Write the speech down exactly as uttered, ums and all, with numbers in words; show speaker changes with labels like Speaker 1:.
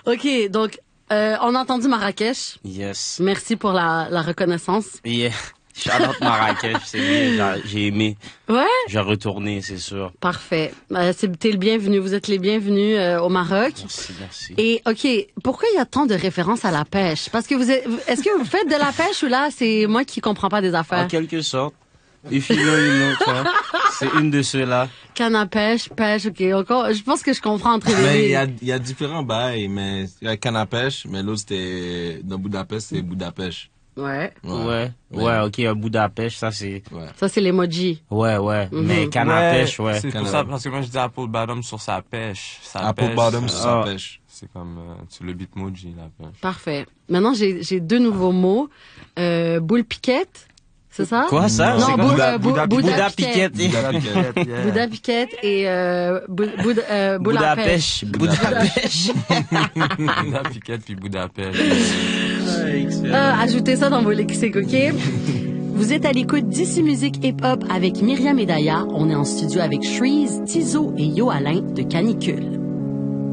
Speaker 1: OK, donc, euh, on a entendu Marrakech.
Speaker 2: Yes.
Speaker 1: Merci pour la, la reconnaissance.
Speaker 2: Yeah. Shout-out Marrakech, c'est bien, j'ai, j'ai aimé.
Speaker 1: Ouais?
Speaker 2: Je vais retourner, c'est sûr.
Speaker 1: Parfait. Euh, c'est, t'es le bienvenu. Vous êtes les bienvenus euh, au Maroc.
Speaker 2: Merci, merci.
Speaker 1: Et, OK, pourquoi il y a tant de références à la pêche? Parce que vous êtes, est-ce que vous faites de la pêche ou là, c'est moi qui comprends pas des affaires?
Speaker 2: En quelque sorte. If you know, you know, quoi. C'est une de ceux-là.
Speaker 1: Canne à pêche, pêche, OK. Encore, je pense que je comprends entre les
Speaker 3: Mais il
Speaker 1: deux.
Speaker 3: y a, il y a différents bails, mais il y a canne à pêche, mais l'autre c'était, dans Budapest, c'est Budapest.
Speaker 1: Ouais.
Speaker 2: Ouais. Ouais, ouais, ok, un bout à pêche, ça c'est...
Speaker 3: Ouais.
Speaker 1: Ça, c'est l'emoji.
Speaker 2: Ouais, ouais.
Speaker 1: Mhm.
Speaker 2: Mais canne à pêche, ouais.
Speaker 4: C'est pour ça, parce que moi je dis Apple Bottom sur sa pêche. Sa
Speaker 3: Apple
Speaker 4: pêche,
Speaker 3: bottom
Speaker 4: euh,
Speaker 3: sur sa
Speaker 2: ah.
Speaker 3: pêche.
Speaker 4: C'est comme, euh, sur le Bitmoji, la pêche.
Speaker 1: Parfait. Maintenant, j'ai, j'ai deux nouveaux mots. Euh, boule piquette. C'est ça?
Speaker 2: Quoi, ça?
Speaker 1: Non,
Speaker 2: C'est
Speaker 1: boule,
Speaker 2: quoi?
Speaker 1: euh, bou-
Speaker 4: Bouddha-
Speaker 1: Bouddha
Speaker 2: Bouddha
Speaker 1: piquette.
Speaker 2: piquette.
Speaker 3: Bouddha piquette.
Speaker 4: Yeah.
Speaker 1: Bouddha piquette et euh, bou, bou, euh, boule
Speaker 2: Bouddha
Speaker 1: à pêche.
Speaker 2: pêche. Bouddha pêche.
Speaker 4: Bouddha Piquette puis Bouddha Pêche.
Speaker 1: Euh, ajoutez ça dans vos lexiques, OK? Vous êtes à l'écoute d'Ici Musique Hip Hop avec Myriam et Daya. On est en studio avec Shreeze, Tizo et Yo Alain de Canicule.